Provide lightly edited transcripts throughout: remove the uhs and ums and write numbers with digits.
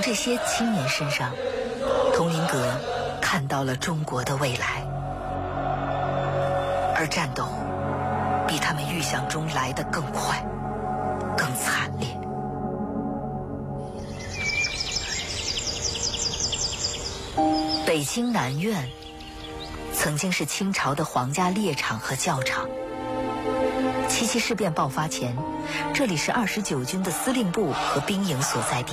这些青年身上，佟麟阁看到了中国的未来，而战斗比他们预想中来得更快、更惨烈。北京南苑曾经是清朝的皇家猎场和教场。七七事变爆发前，这里是29军的司令部和兵营所在地。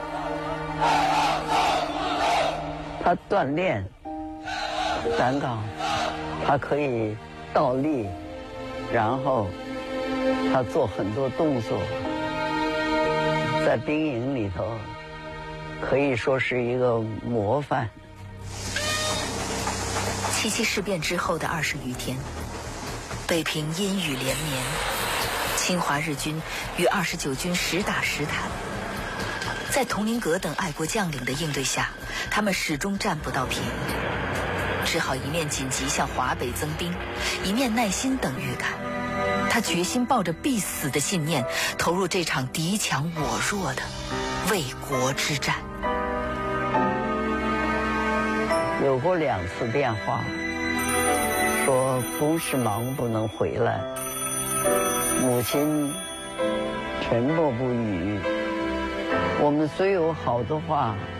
他锻炼胆岗，他可以倒立，然后他做很多动作，在兵营里头可以说是一个模范。 七七事变之后的20余天，北平阴雨连绵，侵华日军与29军实打实谈。在佟麟阁等爱国将领的应对下，他们始终占不到便宜，只好一面紧急向华北增兵，一面耐心等预感。他决心抱着必死的信念，投入这场敌强我弱的卫国之战。 有过2次电话，说公事忙不能回来，母亲沉默不语。我们虽有好多话